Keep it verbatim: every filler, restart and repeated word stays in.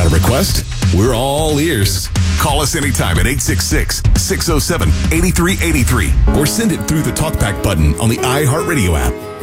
Got a request? We're all ears. Call us anytime at eight six six, six oh seven, eight three eight three or send it through the TalkBack button on the iHeartRadio app.